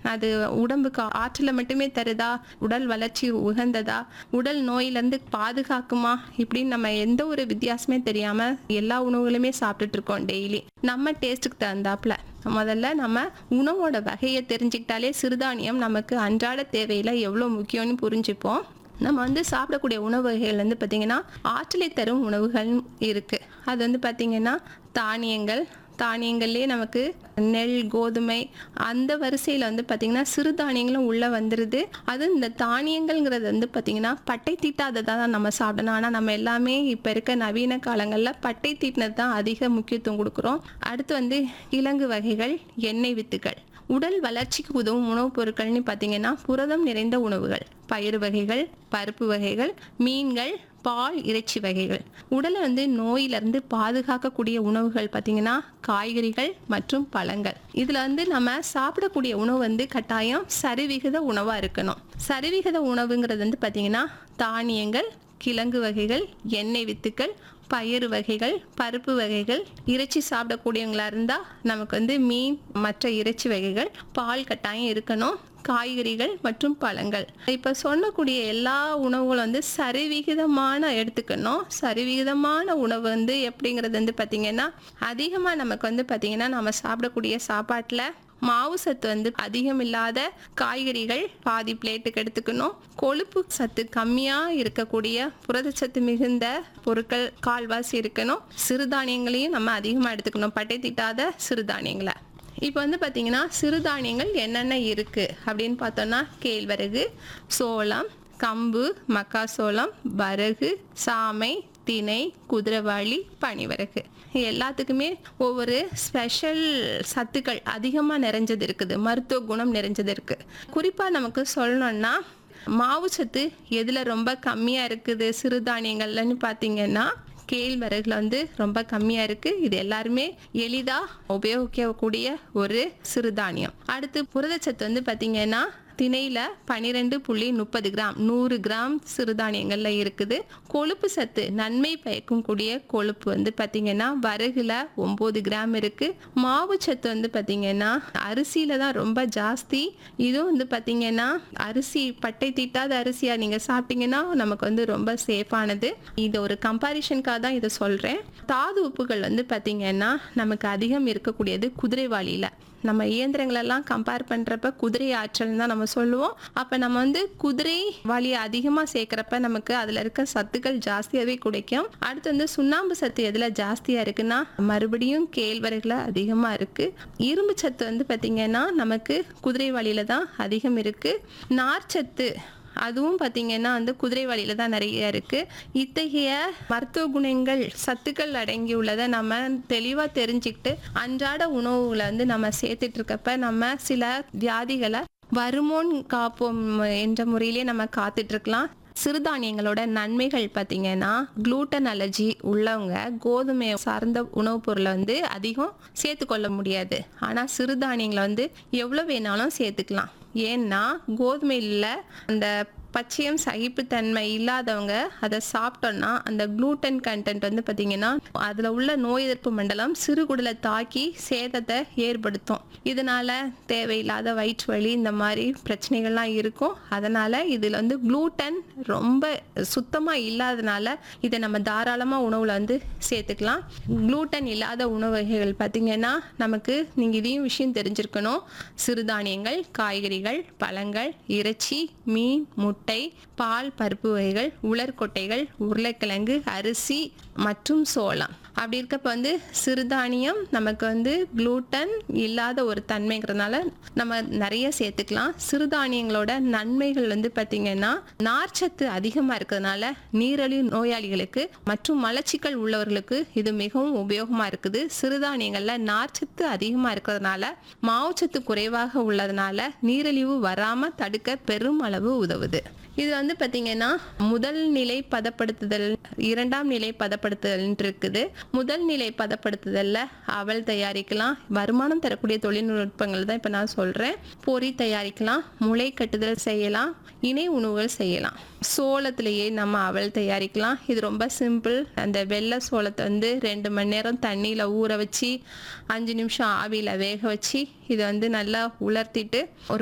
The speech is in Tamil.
அது உடம்புக்கு ஆற்றலை மட்டுமே தருதா, உடல் வளர்ச்சி உகந்ததா, உடல் நோயிலிருந்து பாதுகாக்குமா, இப்படின்னு நம்ம எந்த ஒரு வித்தியாசமே தெரியாம எல்லா உணவுகளுமே சாப்பிட்டுட்டு இருக்கோம் டெய்லி. நம்ம டேஸ்ட்டுக்கு தகுந்தாப்புல முதல்ல நம்ம உணவோட வகையை தெரிஞ்சுக்கிட்டாலே சிறுதானியம் நமக்கு அன்றாட தேவையில எவ்வளோ முக்கியம்னு புரிஞ்சுப்போம். நம்ம சாப்பிடக்கூடிய உணவு வகைகள் பார்த்தீங்கன்னா ஆற்றலை தரும் உணவுகள் இருக்கு. அது பார்த்தீங்கன்னா தானியங்கள், தானியங்கள்லேயே நமக்கு நெல், கோதுமை அந்த வரிசையில் பார்த்தீங்கன்னா சிறுதானியங்களும் உள்ளே வந்துடுது. அது இந்த தானியங்கள்ங்கிறது பார்த்தீங்கன்னா பட்டை தீட்டாததாக தான் நம்ம சாப்பிடணும். ஆனால் நம்ம எல்லாமே இப்போ இருக்க நவீன காலங்களில் பட்டை தீட்டினது தான் அதிக முக்கியத்துவம் கொடுக்குறோம். அடுத்து கிழங்கு வகைகள், எண்ணெய் வித்துக்கள், உடல் வளர்ச்சிக்கு உதவும் உணவுப் பொருட்கள்னு பார்த்தீங்கன்னா புரதம் நிறைந்த உணவுகள், பயிறு வகைகள், பருப்பு வகைகள், மீன்கள், பால், இறைச்சி வகைகள். உடலை நோயிலிருந்து பாதுகாக்கக்கூடிய உணவுகள் பார்த்தீங்கன்னா காய்கறிகள் மற்றும் பழங்கள். இதில் நம்ம சாப்பிடக்கூடிய உணவு கட்டாயம் சரிவிகித உணவாக இருக்கணும். சரிவிகித உணவுங்கிறது பார்த்தீங்கன்னா தானியங்கள், கிழங்கு வகைகள், எண்ணெய் வித்துக்கள், பயிறு வகைகள், பருப்பு வகைகள், இறைச்சி சாப்பிடக்கூடியவங்களா இருந்தால் நமக்கு மீன், மற்ற இறைச்சி வகைகள், பால் கட்டாயம் இருக்கணும், காய்கறிகள் மற்றும் பழங்கள். இப்போ சொன்னக்கூடிய எல்லா உணவுகளும் சரிவிகிதமான எடுத்துக்கணும். சரிவிகிதமான உணவு எப்படிங்கிறது பார்த்தீங்கன்னா அதிகமாக நமக்கு பார்த்தீங்கன்னா நம்ம சாப்பிடக்கூடிய சாப்பாட்டில் மாவு சத்து அதிகம் இல்லாத காய்கறிகள் பாதி பிளேட்டுக்கு எடுத்துக்கணும். கொழுப்பு சத்து கம்மியாக இருக்கக்கூடிய புரதச்சத்து மிகுந்த பொருட்கள் கால்வாசி இருக்கணும். சிறுதானியங்களையும் நம்ம அதிகமாக எடுத்துக்கணும், பட்டை தீட்டாத சிறுதானியங்களை. இப்போ பார்த்தீங்கன்னா சிறுதானியங்கள் என்னென்ன இருக்குது அப்படின்னு பார்த்தோன்னா கேழ்வரகு, சோளம், கம்பு, மக்காசோளம், வரகு, சாமை, திணை, குதிரைவாளி, பனிவரகு. எல்லாத்துக்குமே ஒவ்வொரு ஸ்பெஷல் சத்துக்கள் அதிகமாக நிறைஞ்சது இருக்குது, மருத்துவ குணம் நிறைஞ்சது இருக்குது. குறிப்பாக நமக்கு சொல்லணும்னா மாவு சத்து எதில் ரொம்ப கம்மியாக இருக்குது சிறுதானியங்கள்லன்னு பார்த்தீங்கன்னா கேழ்வரகுல ரொம்ப கம்மியாக இருக்குது. இது எல்லாருமே எளிதாக உபயோகிக்கக்கூடிய ஒரு சிறுதானியம். அடுத்து புரதச்சத்து பார்த்தீங்கன்னா திணையில் 12.30 கிராம் 100 கிராம் சிறுதானியங்களில் இருக்குது. கொழுப்பு சத்து நன்மை பயக்கும் கூடிய கொழுப்பு பார்த்தீங்கன்னா வரகுல 9 கிராம் இருக்குது. மாவு சத்து பார்த்தீங்கன்னா அரிசியில் தான் ரொம்ப ஜாஸ்தி. இதுவும் பார்த்தீங்கன்னா அரிசி பட்டை தீட்டாத அரிசியாக நீங்கள் சாப்பிட்டீங்கன்னா நமக்கு ரொம்ப சேஃபானது. இது ஒரு கம்பாரிஷனுக்காக தான் இதை சொல்கிறேன். தாது உப்புகள் பார்த்தீங்கன்னா நமக்கு அதிகம் இருக்கக்கூடியது குதிரைவாளியில். நம்ம இயந்திரங்களெல்லாம் கம்பேர் பண்ணுறப்ப குதிரை ஆற்றல் தான் நம்ம சொல்லுவோம். அப்போ நம்ம குதிரை வாளியை அதிகமாக சேர்க்குறப்ப நமக்கு அதில் இருக்க சத்துக்கள் ஜாஸ்தியாகவே கிடைக்கும். அடுத்து சுண்ணாம்பு சத்து எதில் ஜாஸ்தியாக இருக்குன்னா மறுபடியும் கேழ்வரகுல அதிகமாக இருக்குது. இரும்பு சத்து பார்த்திங்கன்னா நமக்கு குதிரை வாளியில் தான் அதிகம் இருக்குது. நார்ச்சத்து அதுவும் பார்த்தீங்கன்னா குதிரைவாளியில் தான் நிறைய இருக்குது. இத்தகைய மருத்துவ குணங்கள் சத்துக்கள் அடங்கியுள்ளதை நம்ம தெளிவாக தெரிஞ்சுக்கிட்டு அன்றாட உணவுகளை நம்ம சேர்த்துட்டு இருக்கப்ப நம்ம சில வியாதிகளை வருமோன் காப்போம் என்ற முறையிலே நம்ம காத்துட்ருக்கலாம். சிறுதானியங்களோட நன்மைகள் பார்த்தீங்கன்னா குளூட்டன் அலர்ஜி உள்ளவங்க கோதுமை சார்ந்த உணவுப் பொருளை அதிகம் சேர்த்துக்கொள்ள முடியாது. ஆனால் சிறுதானியங்களை எவ்வளோ வேணாலும் சேர்த்துக்கலாம். ஏன்னா கோதுமையில் அந்த பச்சையம் சகிப்புத்தன்மை இல்லாதவங்க அதை சாப்பிட்டோன்னா அந்த குளூட்டன் கண்டென்ட் பார்த்தீங்கன்னா அதில் உள்ள நோய் எதிர்ப்பு மண்டலம் சிறுகுடலை தாக்கி சேதத்தை ஏற்படுத்தும். இதனால தேவையில்லாத வயிற்று வலி இந்த மாதிரி பிரச்சனைகள்லாம் இருக்கும். அதனால் இதில் குளூட்டன் ரொம்ப சுத்தமாக இல்லாதனால இதை நம்ம தாராளமாக உணவில் சேர்த்துக்கலாம். குளூட்டன் இல்லாத உணவு வகைகள் பார்த்தீங்கன்னா நமக்கு நீங்கள் இதையும் விஷயம் தெரிஞ்சிருக்கணும். சிறுதானியங்கள், காய்கறிகள், பழங்கள், இறைச்சி, மீன், முட்டை, பால், பருப்பு வகைகள், உலர்கொட்டைகள், உருளைக்கிழங்கு, அரிசி மற்றும் சோளம். அப்படி இருக்கப்ப சிறுதானியம் நமக்கு குளூட்டன் இல்லாத ஒரு தன்மைங்கிறதுனால நம்ம நிறைய சேர்த்துக்கலாம். சிறுதானியங்களோட நன்மைகள் பார்த்தீங்கன்னா நார்ச்சத்து அதிகமாக இருக்கிறதுனால நீரிழிவு நோயாளிகளுக்கு மற்றும் மலச்சிக்கல் உள்ளவர்களுக்கு இது மிகவும் உபயோகமாக இருக்குது. சிறுதானியங்களில் நார்ச்சத்து அதிகமாக இருக்கிறதுனால மாவுச்சத்து குறைவாக உள்ளதுனால நீரிழிவு வராமல் தடுக்க பெரும் அளவு உதவுது. இது பார்த்தீங்கன்னா முதல் நிலை பதப்படுத்துதல், இரண்டாம் நிலை பதப்படுத்துதல் இருக்குது. முதல் நிலை பதப்படுத்துதல்ல அவல் தயாரிக்கலாம். வருமானம் தரக்கூடிய தொழில்நுட்பங்கள் தான் இப்போ நான் சொல்கிறேன். பொரி தயாரிக்கலாம், முளை கட்டுதல் செய்யலாம், இணை உணவுகள் செய்யலாம். சோளத்திலேயே நம்ம அவல் தயாரிக்கலாம். இது ரொம்ப சிம்பிள். அந்த வெள்ளை சோளத்தை 2 மணி நேரம் தண்ணியில் ஊற வச்சு 5 நிமிஷம் ஆவியில் வேக வச்சு இதை நல்லா உலர்த்திட்டு ஒரு